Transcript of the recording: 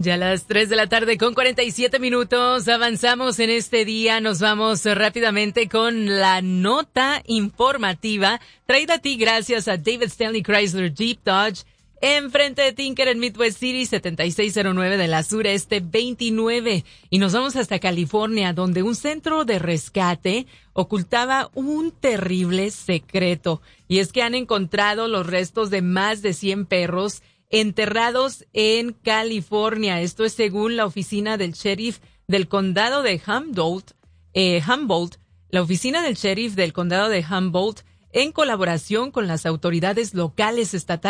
Ya a las 3 de la tarde con 47 minutos avanzamos en este día. Nos vamos rápidamente con la nota informativa traída a ti gracias a David Stanley Chrysler Jeep Dodge enfrente de Tinker en Midwest City, 7609 de la Sureste 29. Y nos vamos hasta California, donde un centro de rescate ocultaba un terrible secreto. Y es que han encontrado los restos de más de 100 perros enterrados en California. Esto es según la oficina del sheriff del condado de Humboldt. La oficina del sheriff del condado de Humboldt, en colaboración con las autoridades locales, estatales